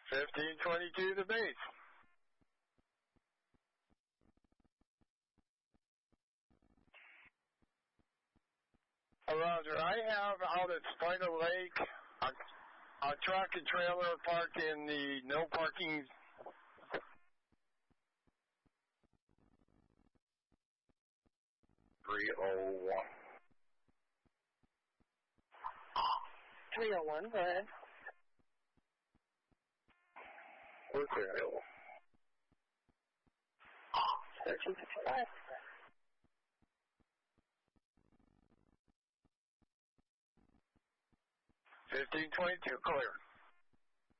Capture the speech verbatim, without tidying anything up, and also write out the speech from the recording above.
fifteen twenty-two the base. Roger, I have out at Spider Lake a, a truck and trailer parked in the no parking. three oh one. three oh one, go ahead. Where's the hill? thirteen fifty-five. fifteen twenty-two, clear.